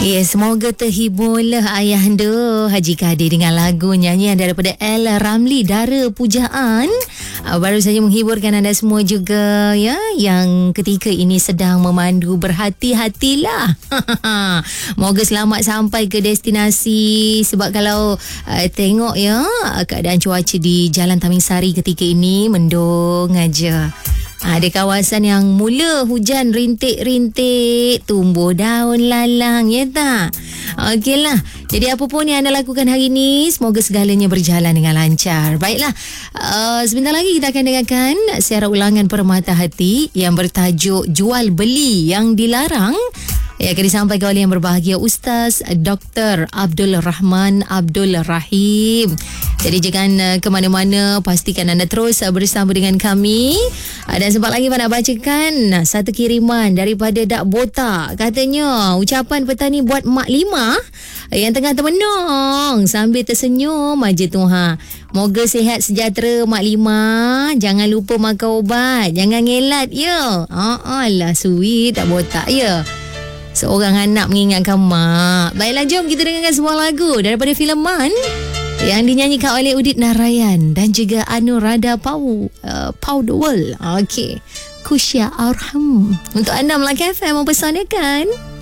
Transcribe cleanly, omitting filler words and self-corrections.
Ya, semoga terhiburlah ayahanda Haji Kadir dengan lagu nyanyian daripada El Ramli, Dara Pujaan. Baru saja menghiburkan anda semua juga ya, yang ketika ini sedang memandu, berhati-hatilah. Moga selamat sampai ke destinasi. Sebab kalau tengok ya, keadaan cuaca di Jalan Tamingsari ketika ini mendung aja. Ada kawasan yang mula hujan rintik-rintik, tumbuh daun lalang, ya tak? Okeylah. Jadi apa pun yang anda lakukan hari ini, semoga segalanya berjalan dengan lancar. Baiklah, sebentar lagi kita akan dengarkan siaran ulangan Permata Hati yang bertajuk Jual Beli yang Dilarang. Ya, akan disampaikan oleh yang berbahagia Ustaz Dr. Abdul Rahman Abdul Rahim. Jadi jangan ke mana-mana, pastikan anda terus bersama dengan kami. Dan sempat lagi nak bacakan satu kiriman daripada Dak Botak. Katanya, ucapan petani buat Mak Lima yang tengah termenung sambil tersenyum aja tu ha. Moga sihat sejahtera Mak Lima. Jangan lupa makan ubat, jangan ngelat ya. Alah sweet Dak Botak ya. Seorang anak mengingatkan mak. Baiklah, jom kita dengarkan sebuah lagu daripada filem Man yang dinyanyikan oleh Udit Narayan dan juga Anuradha Pau The World. Okey, Kusya Arham untuk anda Melaka FM mempersanakan.